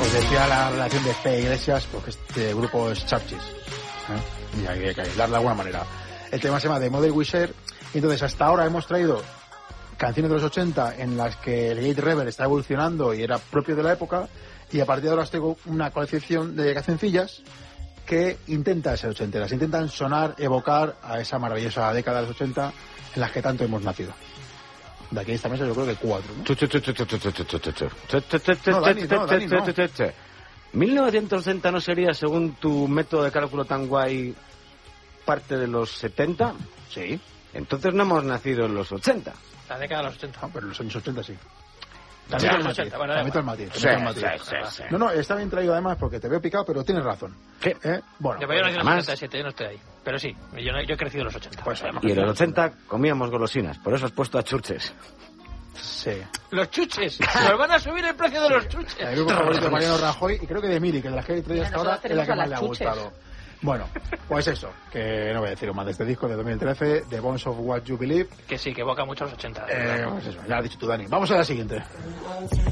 Pues decía la relación de fe e Iglesias, porque este grupo es Churches, y hay que aislarla de alguna manera. El tema se llama The Model We Share, y entonces hasta ahora hemos traído canciones de los 80 en las que el Gate Rebel está evolucionando y era propio de la época, y a partir de ahora os tengo una colección de cancioncillas que intenta ser ochenteras, intentan sonar, evocar a esa maravillosa década de los 80 en las que tanto hemos nacido. De aquí a esta mesa yo creo que 4, ¿no? Dani, no. 1960 no sería, según tu método de cálculo tan guay, parte de los 70. Sí. Entonces no hemos nacido en los 80. La década de los 80. No, pero en los años 80 sí. También los 80, bueno, También el matiz. Sí. No, está bien traído además porque te veo picado, pero tienes razón. Sí. Bueno, yo nací en los 87, yo no estoy ahí. Pero sí, yo he crecido en los 80. Pues, y en los 80 comíamos golosinas, por eso has puesto a Churches. Sí. ¡Los chuches! ¡Nos van a subir el precio de los chuches! El grupo favorito de Mariano Rajoy y creo que de Miri, que de las que he traído hasta ahora es la que más le ha gustado. Bueno, pues eso, que no voy a decir más de este disco de 2013, The Bones of What You Believe. Que sí, que evoca mucho a los 80. Pues eso, ya lo has dicho tú, Dani. Vamos a la siguiente.